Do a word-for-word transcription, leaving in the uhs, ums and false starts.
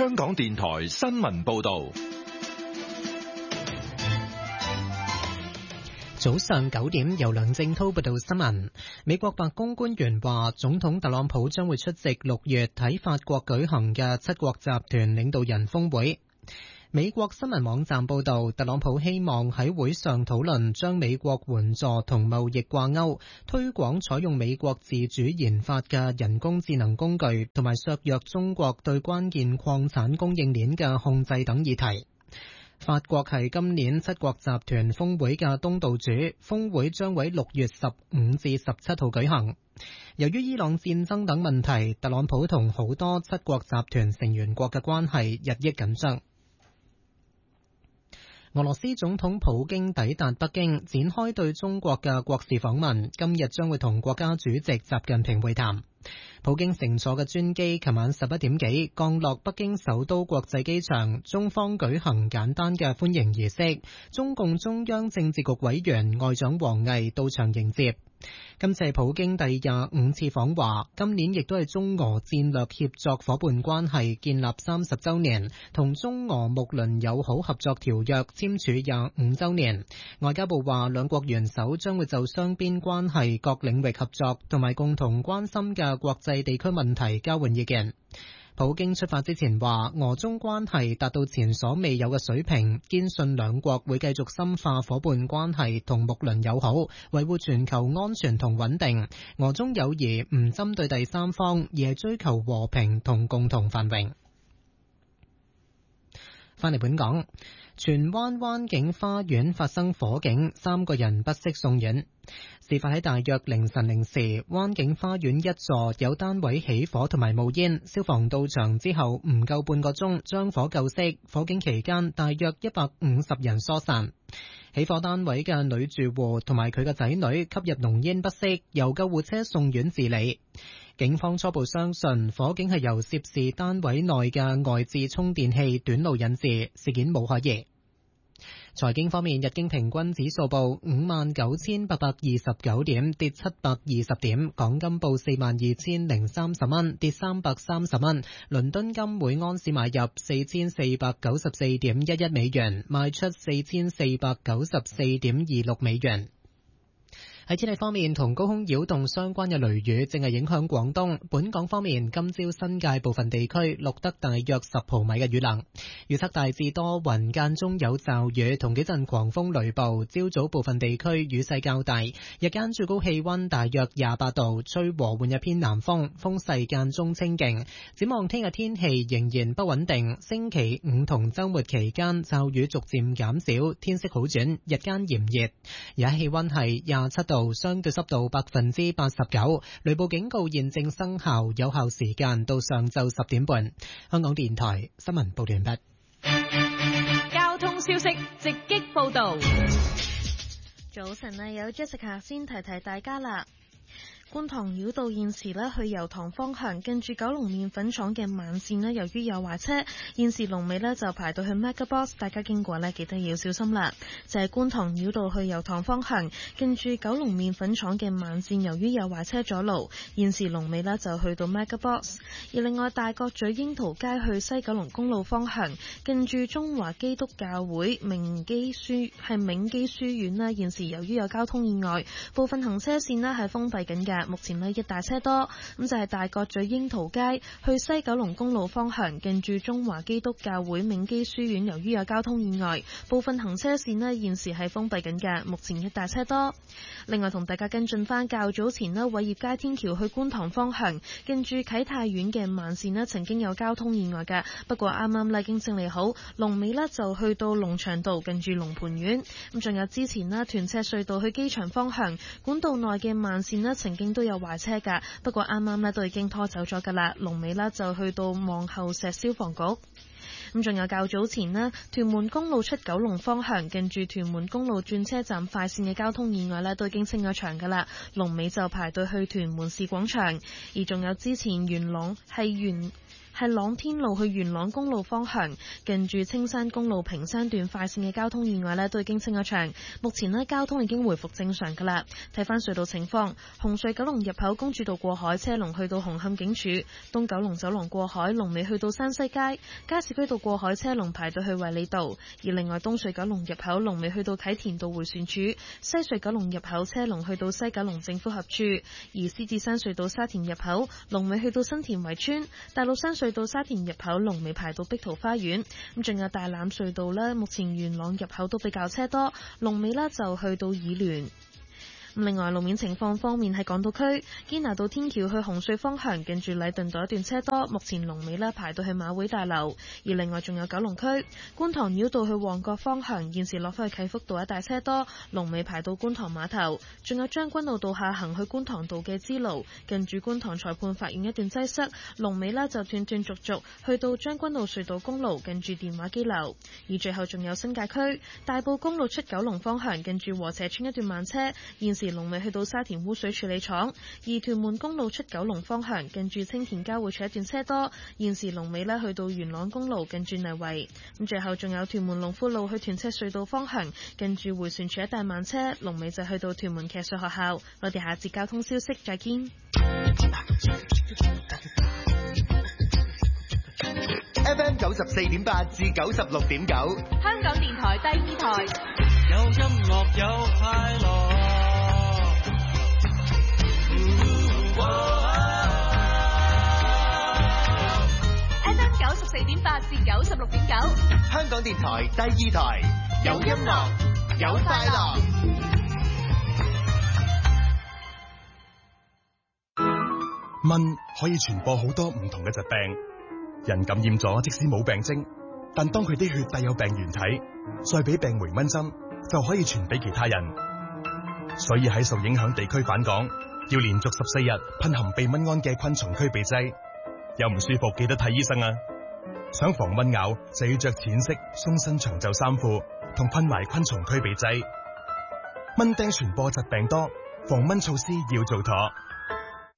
香港電台新聞報道。 早上九點，由梁正濤報道新聞。美國白宮官員話，總統特朗普將會出席六月喺法國舉行嘅七國集團領導人峰會。美國新聞網站報道，特朗普希望喺會上討論將美國援助同貿易掛鈎，推廣採用美國自主研發嘅人工智能工具，同埋削弱中國對關鍵礦產供應鏈嘅控制等議題。法國係今年七國集團峰會嘅東道主，峰會將喺六月十五至十七號舉行。由於伊朗戰爭等問題，特朗普同好多七國集團成員國嘅關係日益緊張。俄羅斯總統普京抵達北京，展開對中國嘅國事訪問，今日將會同國家主席習近平會談。普京乘坐嘅專機琴晚十一點幾降落北京首都國際機場，中方舉行簡單嘅歡迎儀式，中共中央政治局委員外長王毅到場迎接。今次係普京第廿五次訪華，今年亦都係中俄戰略協作夥伴關係建立三十週年，同中俄睦鄰友好合作條約簽署廿五週年。外交部話，兩國元首將會就雙邊關係各領域合作同埋共同關心嘅國際地區問題交換意見。普京出發之前話，俄中關係達到前所未有嘅水平，堅信兩國會繼續深化夥伴關係同睦鄰友好，維護全球安全同穩定。俄中友誼唔針對第三方，而係追求和平同共同繁榮。返嚟本港，荃灣灣景花園發生火警，三個人不適送院。事發喺大約凌晨零時，灣景花園一座有單位起火同埋冒煙，消防到場之後唔夠半個鐘將火救熄。火警期間大約一百五十人疏散。起火單位嘅女住戶同埋佢嘅仔女吸入濃煙不適，由救護車送院治理。警方初步相信火警係由涉事單位內嘅外置充電器短路引致，事件冇可疑。財經方面，日經平均指數報五萬九千八百二十九點，跌七百二十點；港金報四萬二千零三十蚊，跌三百三十蚊。倫敦金每安士買入四千四百九十四點一一美元，賣出四千四百九十四點二六美元。喺天氣方面，同高空擾動相關嘅雷雨正係影響廣東。本港方面，今朝新界部分地區錄得大約十毫米嘅雨量。預測大致多雲，間中有驟雨同幾陣狂風雷暴。朝早部分地區雨勢較大，日間最高氣溫大約廿八度，吹和緩一偏南風，風勢間中清勁。展望聽日天氣仍然不穩定，星期五同週末期間驟雨逐漸減少，天色好轉，日間炎熱。而家氣溫係廿七度。相對濕度百分之八十九，雷暴警告現正生效，有效時間到上晝十點半。香港電台新聞報道完畢。 交通消息直擊報道。 早晨啊，有 Jessica 先提提大家啦。觀塘繞道現時呢去油塘方向，近住九龍麵粉廠嘅慢線呢，由於有壞車，現時龍尾呢就排到去 MegaBox， 大家經過呢記得要小心啦。就係、是、觀塘繞道去油塘方向，近住九龍麵粉廠嘅慢線，由於有壞車阻路，現時龍尾呢就去到 MegaBox。而另外大角咀櫻桃街去西九龍公路方向，近住中華基督教會明基書係銘基書院呢，現時由於有交通意外，部分行車線呢係封閉緊嘅。目前呢一大車多，咁就係大角咀櫻桃街去西九龍公路方向，近住中華基督教會銘基書院，由於有交通意外，部分行車線呢現時係封閉緊嘅，目前一大車多。另外同大家跟進翻較早前呢偉業街天橋去觀塘方向，近住啟泰苑嘅慢線呢曾經有交通意外嘅，不過啱啱呢已經清理好，龍尾呢就去到龍翔道近住龍蟠苑。咁仲有之前呢屯赤隧道去機場方向管道內嘅慢線呢曾經都有壞車噶，不過啱啱呢都已經拖走咗噶啦，龍尾呢就去到望后石消防局。 咁仲有較早前呢，屯門公路出九龍方向近住屯門公路轉車站快線嘅交通意外呢，都已經清咗場噶啦，龍尾就排隊去屯門市廣場。而仲有之前元朗係元係朗天路去元朗公路方向近住青山公路屏山段快線嘅交通意外呢，都已經清咗場，目前呢，交通已經回復正常噶啦。睇翻隧道情況，紅隧九龍入口公主道過海車龍去到紅磡警署，東九龍走廊過海龍尾去到山西街，加士居道過海車龍排隊去衛理道。而另外東隧九龍入口龍尾去到啟田道迴旋處，西隧九龍入口車龍去到西九龍政府合署。而獅子山隧道沙田入口龍尾去到新田圍村，大老山隧道沙田入口龍尾排到碧桃花園。咁仲有大欖隧道呢，目前元朗入口都比較車多，龍尾呢就去到議聯。另外路面情況方面，喺港島區堅拿道天橋去紅隧方向近住禮頓道一段車多，目前龍尾呢排到去馬會大樓。而另外仲有九龍區觀塘繞道去旺角方向，現時落返去啟福道一帶車多，龍尾排到觀塘碼頭。仲有將軍澳道下行去觀塘道嘅支路，近住觀塘裁判法院一段擠塞，龍尾呢就斷斷續續去到將軍澳隧道公路近住電話機樓。而最後仲有新界區大埔公路出九龍方向近住禾輋村一段慢車，現時龍尾去到沙田污水處理廠。而屯門公路出九龍方向近住青田交匯處一段車多，現時龍尾呢去到元朗公路近住泥圍。咁最後仲有屯門龍富路去屯赤隧道方向近住迴旋處一帶慢車，龍尾就去到屯門騎術學校。我哋下節交通消息再見。 F M 九十四點八至九十六點九， 香港電台第二台， 有音樂有快樂。 F M 九十四點八至九十六點九， 香港電台第二台，有音樂有快樂。 蚊可以傳播好多唔同嘅疾病，人感染咗即使冇病徵，但當佢啲血帶有病原體，再俾病媒蚊針，就可以傳俾其他人。所以喺受影響地區返港，要連續十四日噴含避蚊胺嘅昆蟲驅避劑。有唔舒服記得睇醫生啊！想防蚊咬就要着淺色鬆身長袖衫褲，同噴埋昆蟲驅避劑。蚊叮傳播疾病多，防蚊措施要做妥。